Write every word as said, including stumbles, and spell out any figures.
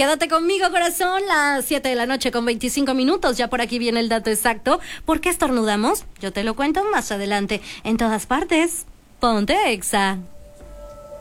Quédate conmigo, corazón, las siete de la noche con veinticinco minutos. Ya por aquí viene el dato exacto. ¿Por qué estornudamos? Yo te lo cuento más adelante. En todas partes, ponte Exa.